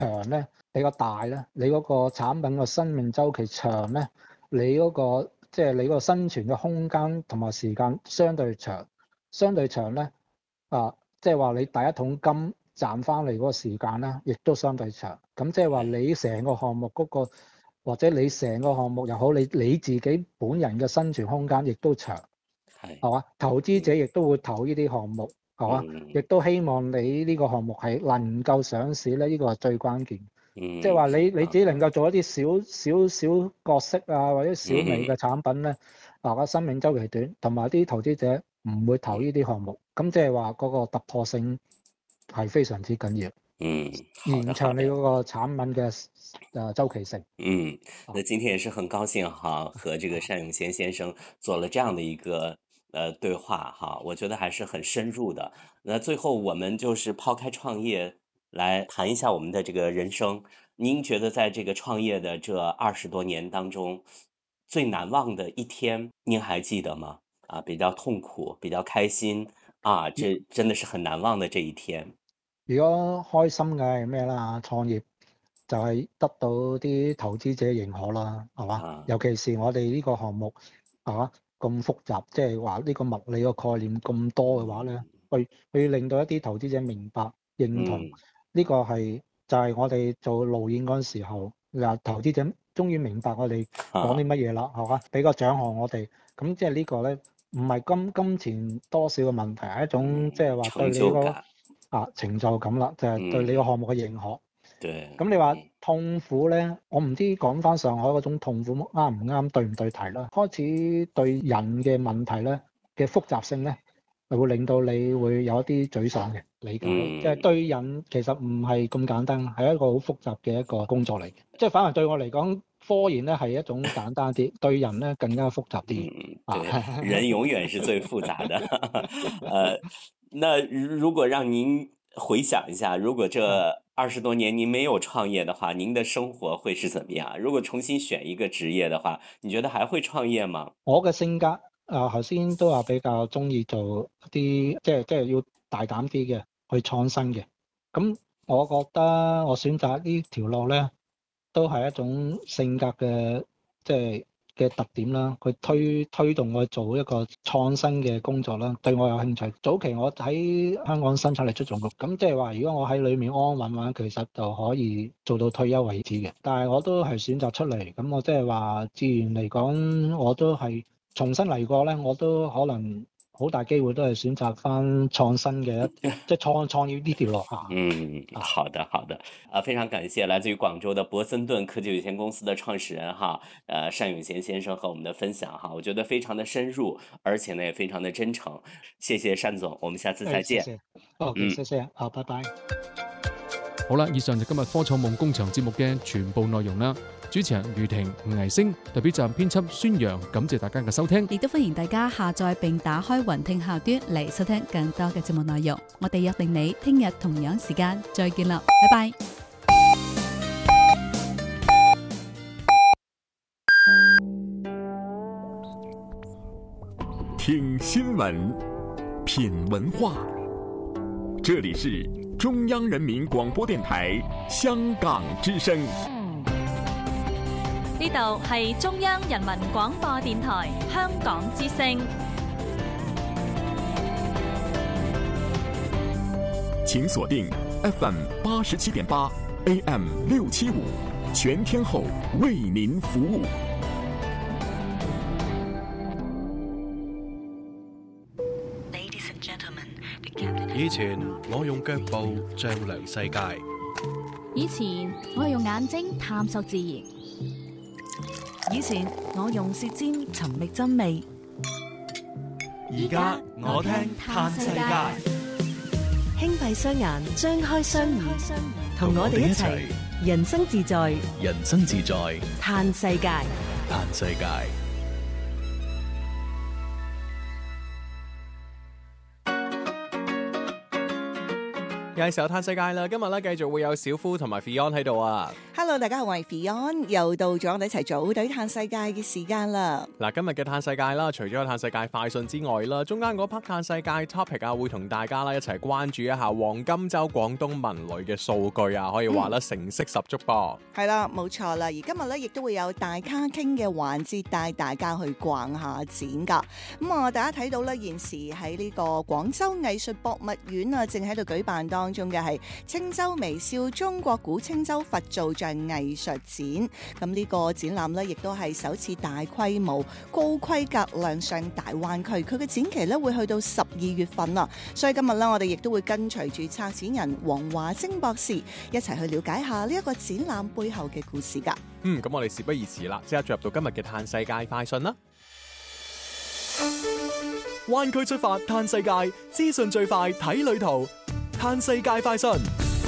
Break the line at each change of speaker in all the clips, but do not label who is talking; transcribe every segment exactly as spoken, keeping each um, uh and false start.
長咧，比較大咧，你嗰個產品個生命週期長咧，你嗰個即係你個生存嘅空間同埋時間相對長，相對長咧啊，即係話你第一桶金賺翻嚟嗰個時間咧，亦都相對長。咁即係話你成個項目嗰個，或者你成個項目又好，你你自己本人嘅生存空間亦都長，
係
係嘛？投資者亦都會投呢啲項目。係嘛？亦都希望你呢個項目係能夠上市咧，呢個係最關鍵。
嗯，
即係話你你只能夠做一啲小少少角色啊，或者小微嘅產品咧，啊個生命週期短，同埋啲投資者唔會投呢啲項目。咁即係話嗰個突破性係非常之緊要。
嗯，
延長你嗰個產品嘅誒週期性。
嗯，那今天也是很高興哈，和這個單永賢先生做了這樣的一個呃對話哈，我覺得還是很深入的。那最後我們就是拋開創業來談一下我們的這個人生。您覺得在這個創業的這二十多年當中，最難忘的一天，您還記得嗎？啊，比較痛苦，比較開心啊，這真的是很難忘的這一天。
如果開心嘅係咩啦？創業就係得到啲投資者認可啦，係嘛？
啊，
尤其是我哋呢個項目啊咁複雜，即係話呢個物理個概念咁多嘅話咧，去去令到一啲投資者明白認同
嗯
呢個係就係我哋做路演嗰陣時候，嗱投資者終於明白我哋講啲乜嘢啦，係嘛？俾個獎項我哋，咁即係呢個咧唔係金金錢多少嘅問題，係一種即係話對你個啊成就感啦，就係對你個項目嘅認可。
對，
咁你話痛苦咧，我唔知講翻上海嗰種痛苦啱唔啱，對唔對題啦。開始對人嘅問題咧嘅複雜性咧，係會令到你會有一啲沮喪嘅理解，即係對人其實唔係咁簡單，係一個好複雜嘅一個工作嚟嘅。即係反而對我嚟講，科研咧係一種簡單啲，對人咧更加複雜啲。
嗯，對，人永遠是最複雜的。呃，那如果讓您回想一下，如果這二十多年您沒有創業的話，您的生活會是怎麼樣？如果重新選一個職業的話，你覺得還會創業嗎？
我嘅性格啊，頭先都話比較中意做一啲即係即係要大膽啲嘅，去創新嘅。咁我覺得我選擇呢條路咧，都係一種性格嘅即係嘅特點啦。佢推推動我做一個創新嘅工作啦，對我有興趣。早期我喺香港生產力促進局，咁即係話如果我喺裏面安安穩穩，其實就可以做到退休為止嘅。但係我都係選擇出嚟，咁我即係話自然嚟講，我都係重新嚟過咧，我都可能好大機會都係選擇翻創新嘅一即係創創業呢條路嚇。
嗯，好的好的，啊，非常感謝來自於廣州的博森頓科技有限公司的創始人哈，呃，單永賢先生和我們的分享哈，我覺得非常的深入，而且呢也非常的真誠。謝謝單總，我們下次再見。
謝謝，好，
嗯，
謝謝，好，拜拜。
好啦，以上就今日科創夢工場節目嘅全部內容啦。主持人余婷、吳藝星，特別站編輯孫楊，感謝大家嘅收聽，
亦都歡迎大家下載並打開雲聽客端嚟收聽更多嘅節目內容。我哋約定你聽日同樣時間再見啦，拜拜。
聽新聞，品文化，這裡是中央人民廣播電台香港之聲。
呢度係中央人民廣播電台香港之聲。
請鎖定 F M 八十七點八 A M 六七五，全天候為您服務。
以前我用腳步丈量世界，
以前我用眼睛探索自然，
以前我用舌尖尋覓真味，
而家我聽嘆世界。
輕閉雙眼，張開雙耳，同我哋一齊人生自在，
人生自在，
嘆世界，
嘆世界。
有時候嘆世界啦，今日咧繼續會有小夫同埋 Fion 喺度啊。
Hello， 大家好，我係 Fion，又到咗我哋一齊組隊嘆世界嘅時間啦。
嗱，今日嘅嘆世界啦，除咗有嘆世界快訊之外啦，中間嗰 part 嘆世界 topic 啊，會同大家啦一齊關注一下黃金周廣東文旅嘅數據啊，可以話啦成色十足噃。
係啦，冇錯啦。而今日咧亦都會有大咖傾嘅環節，帶大家去逛下展噶。咁啊，大家睇到咧，現時喺呢個廣州藝術博物院啊，正喺度舉辦當中嘅係青州微笑中國古青州佛造像藝術展。咁呢個展覽咧，亦都係首次大規模、高規格亮相大灣區。佢嘅展期咧會去到十二月份啦。所以今日咧，我哋亦都會跟隨住策展人黃華晶博士一齊去了解下呢一個展覽背後嘅故事噶。
嗯，咁我哋事不宜遲啦，即刻進入到今日嘅嘆世界快訊啦。
灣區出發嘆世界，資訊最快睇旅途，嘆世界快訊。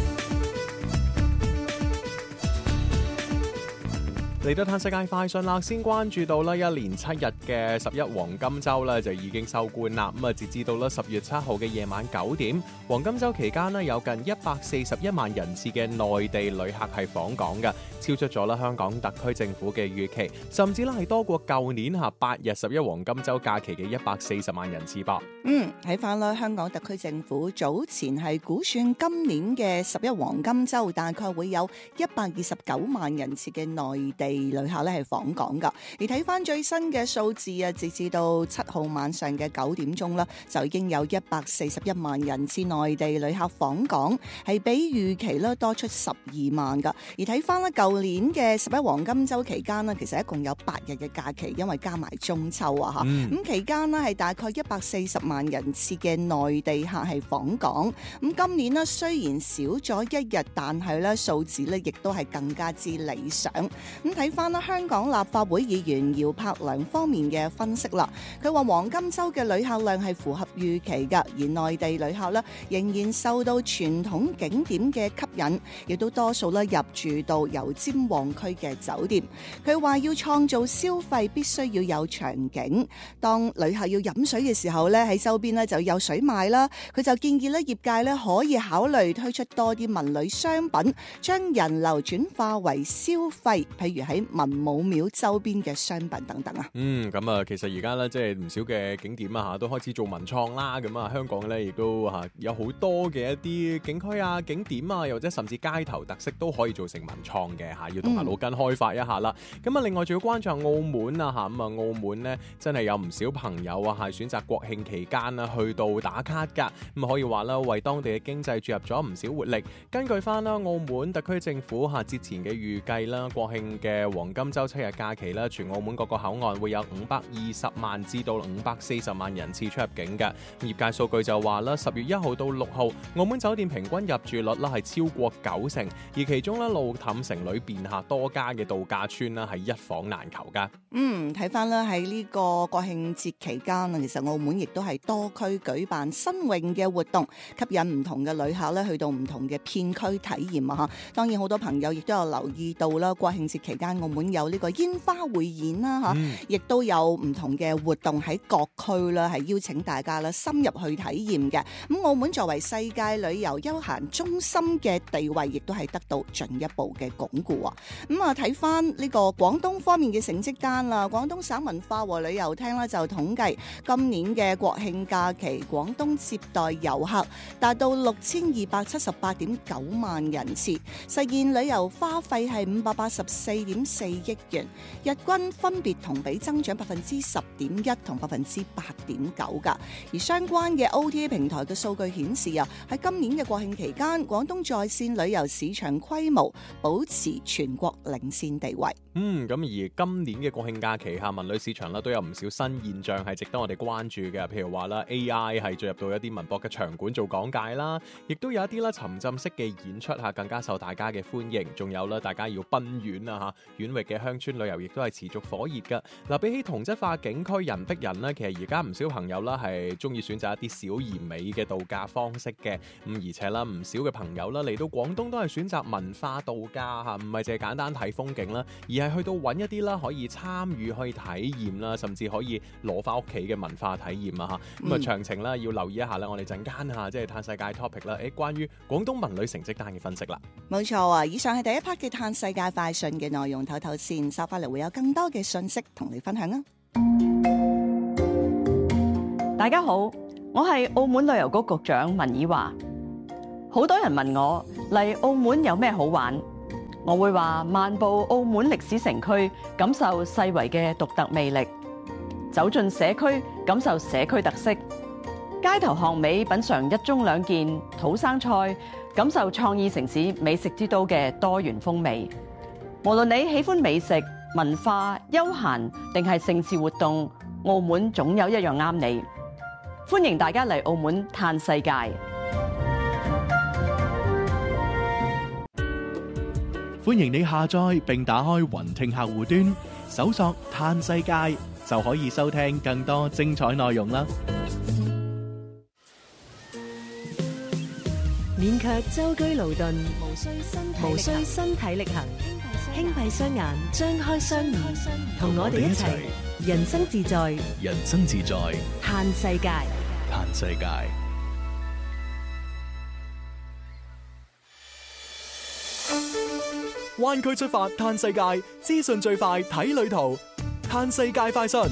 嚟到嘆世界快訊啦，先關注到啦，一連七日嘅十一黃金周咧就已經收官啦。咁啊，截至到啦十月七號嘅夜晚九點，黃金周期間咧有近一百四十一萬人次嘅內地旅客係訪港嘅，超出咗啦香港特區政府嘅預期，甚至咧係多過舊年嚇八日十一黃金周假期嘅一百四十萬人次噃。
嗯，睇翻啦，香港特區政府早前係估算今年嘅十一黃金周大概會有一百二十九萬人次嘅內地旅客咧係訪港噶，而睇翻最新嘅數字啊，直至到七號晚上嘅九點鐘啦，就已經有一百四十一萬人次內地旅客訪港，係比預期咧多出十二萬噶。而睇翻咧舊年嘅十一黃金周期間呢，其實一共有八日嘅假期，因為加埋中秋啊吓，咁、嗯、期間呢係大概一百四十萬人次嘅內地客係訪港。咁今年呢雖然少咗一日，但係咧數字咧亦都係更加之理想。咁睇翻啦，香港立法會議員姚柏良方面嘅分析啦，佢話黃金周嘅旅客量係符合預期噶，而內地旅客咧仍然受到傳統景點嘅吸引，亦都多數咧入住到油尖旺區嘅酒店。佢話要創造消費必須要有場景，當旅客要飲水嘅時候咧，喺周邊咧就有水賣啦。佢就建議咧業界咧可以考慮推出多啲文旅商品，將人流轉化為消費，譬如喺文武廟周邊嘅商品等等啊。
嗯，咁啊，其實而家咧即係唔少嘅景點啊吓，都開始做文創啦。咁啊，香港咧亦都吓有好多嘅一啲景區啊、景點啊，又或者甚至街頭特色都可以做成文創嘅吓，要動下腦筋開發一下啦。咁啊、嗯，另外仲要關注下澳門啊吓，咁啊，澳門咧真係有唔少朋友啊係選擇國慶期間啊去到打卡噶，咁可以話啦，為當地嘅經濟注入咗唔少活力。根據翻啦，澳門特區政府吓節前嘅預計啦，國慶嘅黃金周七日假期啦，全澳門各個口岸會有五百二十萬至到五百四十萬人次出入境嘅。業界數據就話啦，十月一號到六號，澳門酒店平均入住率啦係超過九成，而其中咧路氹城裏邊下多家嘅度假村啦係一房難求噶。
嗯，睇翻啦喺呢個國慶節期間啊，其實澳門亦都係多區舉辦新穎嘅活動，吸引唔同嘅旅客咧去到唔同嘅片區體驗啊吓。當然好多朋友亦都有留意到啦，國慶節期間澳門有呢個煙花匯演啦吓，亦、嗯、都有唔同嘅活動喺各區啦，係邀請大家啦深入去體驗嘅。咁澳門作為世界旅遊休閒中心嘅地位，亦都係得到進一步嘅鞏固啊。咁啊睇翻呢個廣東方面嘅成績單啦，廣東省文化和旅遊廳咧就統計今年嘅國慶假期，廣東接待遊客達到六千二百七十八點九萬人次，實現旅遊花費係五百八十四點四億元，日均分別同比增長百分之十點一同百分之八點九噶。而相關嘅 O T A 平台嘅數據顯示啊，喺今年嘅國慶期間，廣東在線旅遊市場規模保持全國領先地位。
嗯，咁而今年嘅國慶假期下，文旅市場啦都有唔少新現象係值得我哋關注嘅，譬如話啦 A I 係進入到一啲文博嘅場館做講解啦，亦都有一啲啦沉浸式嘅演出嚇更加受大家嘅歡迎，仲有啦大家要奔遠啊縣域嘅鄉村旅遊亦都係持續火熱㗎。嗱，比起同質化景區人逼人呢，其實而家唔少朋友啦係中意選擇一啲小而美嘅度假方式嘅。咁而且啦，唔少嘅朋友啦嚟到廣東都係選擇文化度假嚇，唔係淨係簡單睇風景啦，而係去到揾一啲啦可以參與、可以體驗啦，甚至可以攞翻屋企嘅文化體驗啊嚇。咁啊詳情啦要留意一下啦，我哋陣間嚇即係嘆世界 topic 啦，誒關於廣東文旅成績單嘅分析啦。
冇錯啊！以上係第一 part 嘅嘆世界快訊嘅內容，唞唞先，收翻嚟會有更多嘅信息同你分享啊！
大家好，我係澳門旅遊局局長文以華。好多人問我嚟澳門有咩好玩，我會話漫步澳門歷史城區，感受世遺嘅獨特魅力；走進社區，感受社區特色；街頭巷尾品嚐一盅兩件土生菜，感受創意城市美食之都嘅多元風味。無論你喜歡美食、文化、休閒定係盛事活動，澳門總有一樣啱你。歡迎大家嚟澳門嘆世界。
歡迎你下載並打開雲聽客戶端，搜索嘆世界就可以收聽更多精彩內容啦。
勉強舟車勞頓，無需身體無需身體力行，輕閉雙眼，張開雙耳，同我哋一齊人生自在，
人生自在，
嘆世界，
嘆世界。
灣區出發嘆世界，資訊最快睇旅途，嘆世界快訊。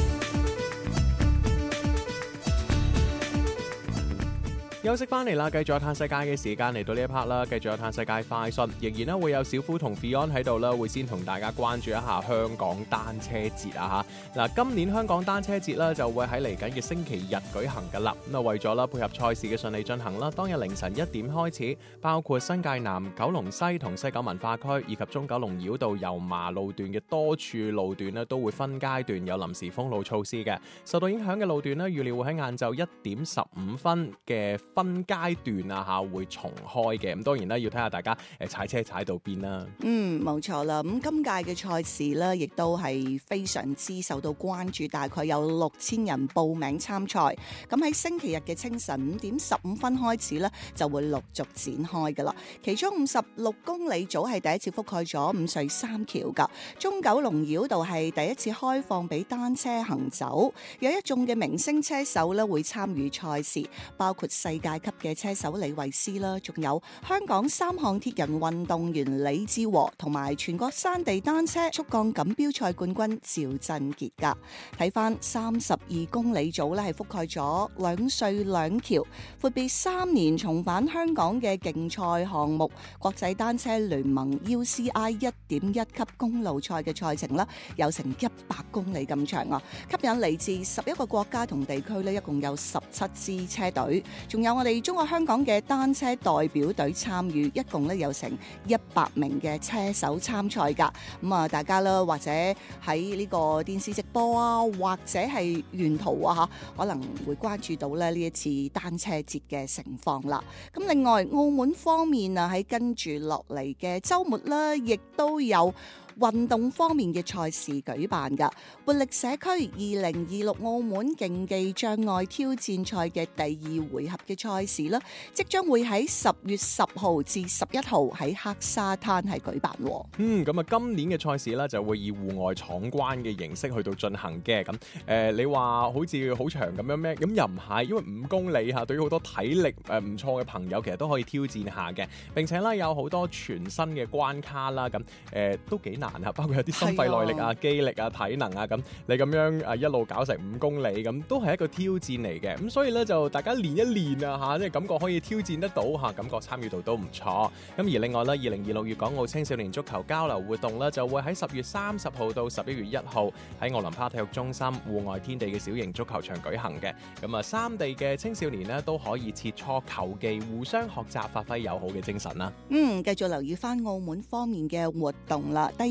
休息翻嚟啦，繼續有嘆世界嘅時間嚟到呢一 part 啦，繼續有嘆世界快訊，仍然咧會有小夫同 Fion 喺度啦，會先同大家關注一下香港單車節啊嚇。嗱，今年香港單車節咧就會喺嚟緊嘅星期日舉行㗎啦。咁啊為咗啦配合賽事嘅順利進行啦，當日凌晨一點開始，包括新界南、九龍西同西九文化區以及中九龍繞道油麻路段嘅多處路段咧都會分階段有臨時封路措施嘅。受到影響嘅路段咧，預料會喺晏晝一點十五分嘅分階段啊嚇會重開嘅，咁當然啦要睇下大家誒踩車踩到邊啦。
嗯，冇錯啦。咁今屆嘅賽事呢，亦都係非常之受到關注，大概有六千人報名參賽。咁喺星期日嘅清晨五點十五分開始呢，就會陸續展開噶啦。其中五十六公里組係第一次覆蓋咗五隧三橋噶，中九龍繞道係第一次開放俾單車行走，有一眾嘅明星車手呢會參與賽事，包括世界級嘅車手李慧詩啦，仲有香港三項鐵人運動員李志和同埋全國山地單車速降錦標賽冠軍趙振傑噶。睇翻三十二公里組咧，係覆蓋咗兩隧兩橋，闊別三年重返香港嘅競賽項目國際單車聯盟 U C I 一點一級公路賽嘅賽程啦，有成一百公里咁長啊！吸引嚟自十一個國家同地區咧，一共有十七支車隊，仲有我哋中國香港嘅單車代表隊參與，一共咧有成一百名嘅車手參賽㗎。咁啊，大家啦，或者喺呢個電視直播啊，或者係沿途啊嚇，可能會關注到咧呢一次單車節嘅情況啦。咁另外，澳門方面啊，喺跟住落嚟嘅週末啦，亦都有運動方面嘅賽事舉辦㗎。活力社區二零二六澳門競技障礙挑戰賽嘅第二回合嘅賽事啦，即將會喺十月十號至十一號喺黑沙灘係舉辦。
嗯，咁啊，今年嘅賽事咧就會以戶外闖關嘅形式去到進行嘅。咁誒、呃，你話好似好長咁樣咩？咁又唔係，因為五公里嚇，對於好多體力誒唔錯嘅朋友，其實都可以挑戰下嘅。並且咧有好多全新嘅關卡啦，咁誒、呃、都幾難啊，包括有啲心肺耐力啊、肌力啊、體能啊，咁你咁樣誒一路搞成五公里，咁都係一個挑戰嚟嘅。咁所以咧就大家練一練啊嚇，即係感覺可以挑戰得到嚇，感覺參與度都唔錯。咁而另外咧，二零二六粵港澳青少年足球交流活動咧就會喺十月三十號到十一月一號喺奧林匹克體育中心戶外天地嘅小型足球場舉行嘅。咁啊，三地嘅青少年咧都可以切磋球技，互相學習，發揮友好嘅精神啦。
嗯，繼續留意翻澳門方面嘅活動啦。第二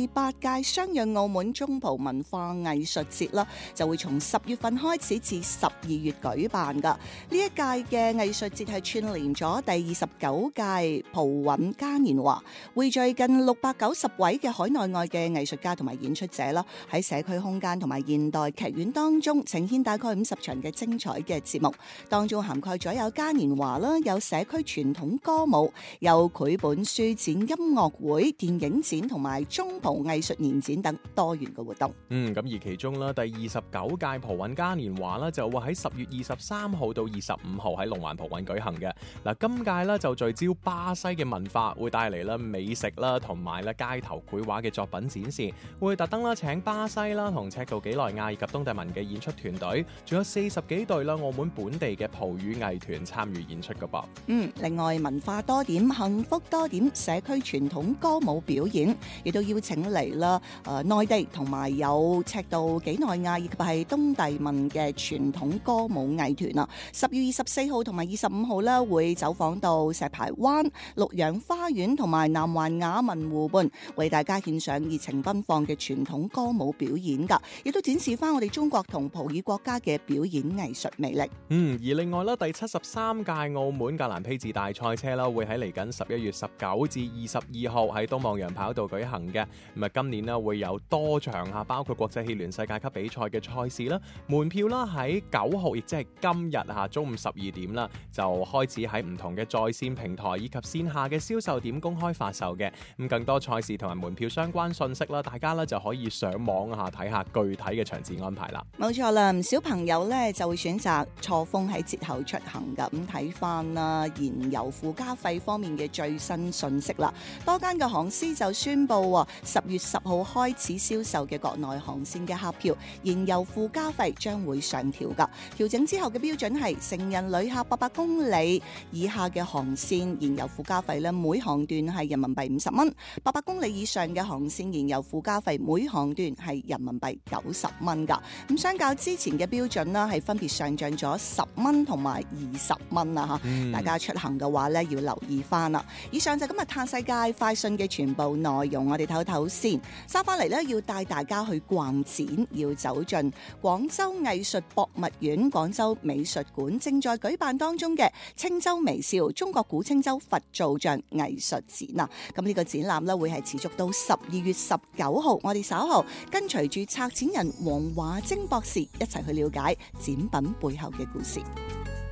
第八屆相約澳門中葡文化藝術節啦，就會從十月份開始至十二月舉辦噶。呢一屆嘅藝術節係串聯咗第二十九屆葡韻嘉年華，匯聚近六百九十位嘅海內外嘅藝術家同埋演出者啦，喺社區空間同埋現代劇院當中呈現大概五十場嘅精彩嘅節目，當中涵蓋咗有嘉年華啦，有社區傳統歌舞，有繪本書展、音樂會、電影展同埋中葡藝術年展等多元嘅活動。
嗯，咁而其中啦，第二十九屆葡韻嘉年華啦，就會喺十月二十三號到二十五號喺龍環葡韻舉行嘅。嗱，今屆咧就聚焦巴西嘅文化，會帶嚟啦美食啦，同埋咧街頭繪畫嘅作品展示，會特登啦請巴西啦同赤道幾內亞以及東帝汶嘅演出團隊，仲有四十幾隊啦澳門本地嘅葡語藝團參與演出噶噃。
嗯，另外文化多點、幸福多點社區傳統歌舞表演，亦都邀請嚟啦誒內地同埋有赤道幾內亞以及係東帝汶嘅傳統歌舞藝團啊！十月二十四號同埋二十五號咧會走訪到石排灣、綠楊花園同埋南環雅文湖畔，為大家獻上熱情奔放嘅傳統歌舞表演噶，亦都展示翻我哋中國同葡語國家嘅表演藝術魅力。
嗯，而另外咧，第七十三屆澳門格蘭披治大賽車啦，會喺嚟緊十一月十九至二十二號喺東望洋跑道舉行嘅。咁啊，今年咧會有多場啊，包括國際汽聯世界級比賽嘅賽事啦，門票啦喺九號，亦即係今日啊中午十二點啦，就開始喺唔同嘅在線平台以及線下嘅銷售點公開發售嘅。咁更多賽事同埋門票相關信息啦，大家咧就可以上網啊睇下具體嘅場次安排啦。
冇錯啦，唔少朋友咧就會選擇錯峰喺節後出行噶。咁睇翻啦，燃油附加費方面嘅最新信息啦，多間嘅航司就宣布十月十號開始銷售嘅國內航線嘅客票，燃油附加費將會上調噶。調整之後嘅標準係成人旅客八百公里以下嘅航線燃油附加費咧，每航段係人民幣五十蚊；八百公里以上嘅航線燃油附加費每航段係人民幣九十蚊噶。咁相較之前嘅標準啦，係分別上漲咗十蚊同埋二十蚊啊！吓、嗯，大家出行嘅話咧要留意翻啦。以上就今日嘆世界快訊嘅全部內容，我哋唞唞先。收翻嚟咧，要帶大家去逛展，要走進廣州藝術博物院、廣州美術館正在舉辦當中嘅青州微笑中國古青州佛造像藝術展啊！咁呢個展覽咧會係持續到十二月十九號，我哋稍後跟隨住策展人黃華晶博士一齊去了解展品背後嘅故事。